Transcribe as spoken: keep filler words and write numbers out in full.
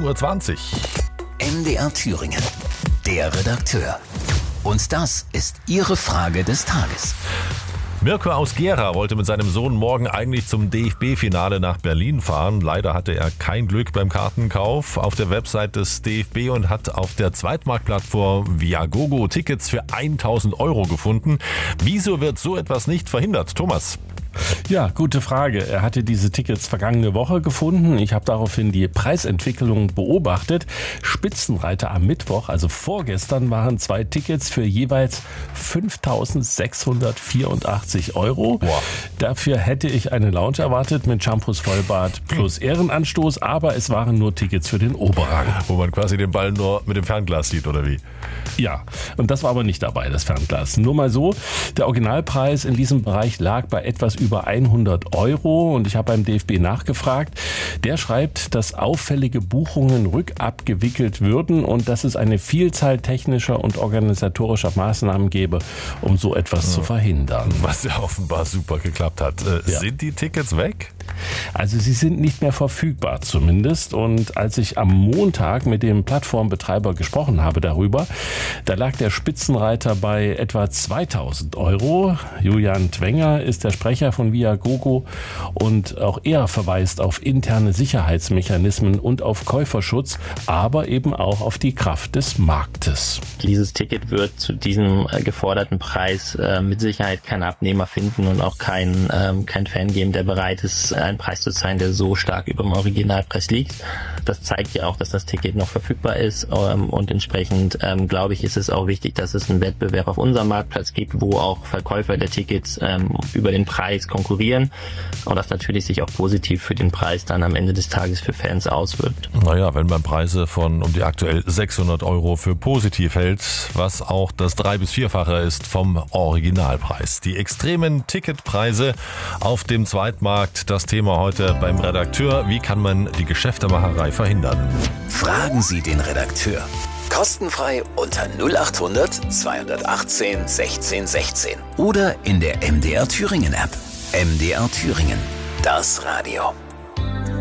Uhr zwanzig. M D R Thüringen, der Redakteur. Und das ist Ihre Frage des Tages. Mirko aus Gera wollte mit seinem Sohn morgen eigentlich zum D F B-Finale nach Berlin fahren. Leider hatte er kein Glück beim Kartenkauf auf der Website des D F B und hat auf der Zweitmarktplattform Viagogo Tickets für tausend Euro gefunden. Wieso wird so etwas nicht verhindert? Thomas? Ja, gute Frage. Er hatte diese Tickets vergangene Woche gefunden. Ich habe daraufhin die Preisentwicklung beobachtet. Spitzenreiter am Mittwoch, also vorgestern, waren zwei Tickets für jeweils fünftausendsechshundertvierundachtzig Euro. Boah. Dafür hätte ich eine Lounge erwartet mit Shampoos Vollbad plus Ehrenanstoß, aber es waren nur Tickets für den Oberrang. Wo man quasi den Ball nur mit dem Fernglas sieht, oder wie? Ja, und das war aber nicht dabei, das Fernglas. Nur mal so, der Originalpreis in diesem Bereich lag bei etwas über hundert Euro und ich habe beim D F B nachgefragt. Der schreibt, dass auffällige Buchungen rückabgewickelt würden und dass es eine Vielzahl technischer und organisatorischer Maßnahmen gäbe, um so etwas ja. zu verhindern. Was ja offenbar super geklappt hat. Äh, ja. Sind die Tickets weg? Also sie sind nicht mehr verfügbar zumindest. Und als ich am Montag mit dem Plattformbetreiber gesprochen habe darüber, da lag der Spitzenreiter bei etwa zweitausend Euro. Julian Twenger ist der Sprecher von Viagogo und auch er verweist auf interne Sicherheitsmechanismen und auf Käuferschutz, aber eben auch auf die Kraft des Marktes. Dieses Ticket wird zu diesem geforderten Preis äh, mit Sicherheit keinen Abnehmer finden und auch keinen ähm, kein Fan geben, der bereit ist, einen Preis zu zahlen, der so stark über dem Originalpreis liegt. Das zeigt ja auch, dass das Ticket noch verfügbar ist ähm, und entsprechend ähm, glaube ich, ist es auch wichtig, dass es einen Wettbewerb auf unserem Marktplatz gibt, wo auch Verkäufer der Tickets ähm, über den Preis konkurrieren und das natürlich sich auch positiv für den Preis dann am Ende des Tages für Fans auswirkt. Naja, wenn man Preise von um die aktuell sechshundert Euro für positiv hält, was auch das drei- bis vierfache ist vom Originalpreis. Die extremen Ticketpreise auf dem Zweitmarkt, das Thema heute beim Redakteur. Wie kann man die Geschäftemacherei verhindern? Fragen Sie den Redakteur. Kostenfrei unter null acht hundert zweihundertachtzehn sechzehn sechzehn oder in der M D R Thüringen App. M D R Thüringen, das Radio.